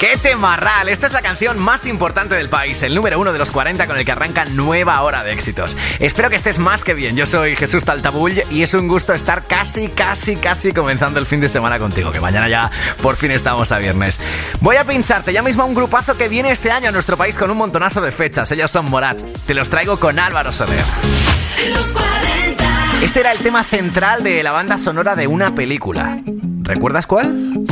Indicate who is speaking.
Speaker 1: ¡Qué temarral! Esta es la canción más importante del país, el número 1 de los 40 con el que arranca nueva hora de éxitos. Espero que estés más que bien. Yo soy Jesús Taltabull y es un gusto estar casi comenzando el fin de semana contigo, que mañana ya por fin estamos a viernes. Voy a pincharte ya mismo a un grupazo que viene este año a nuestro país con un montonazo de fechas. Ellos son Morat. Te los traigo con Álvaro Soler.
Speaker 2: Los 40.
Speaker 1: Este era el tema central de la banda sonora de una película. ¿Recuerdas cuál?